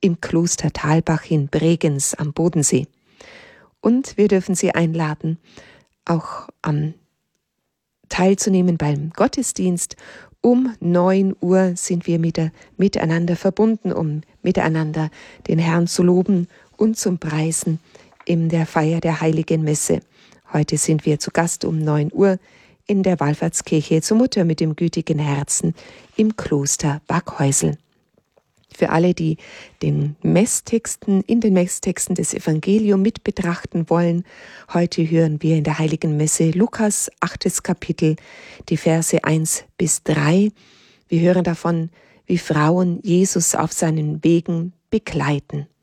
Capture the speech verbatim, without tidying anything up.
im Kloster Thalbach in Bregenz am Bodensee. Und wir dürfen Sie einladen, auch am teilzunehmen beim Gottesdienst. Um neun Uhr sind wir mit, miteinander verbunden, um miteinander den Herrn zu loben und zum Preisen in der Feier der Heiligen Messe. Heute sind wir zu Gast um neun Uhr in der Wallfahrtskirche zur Mutter mit dem gütigen Herzen im Kloster Backhäusl. Für alle, die den Messtexten, in den Messtexten des Evangeliums mit betrachten wollen, heute hören wir in der Heiligen Messe Lukas, achtes Kapitel, die Verse eins bis drei. Wir hören davon, wie Frauen Jesus auf seinen Wegen begleiten.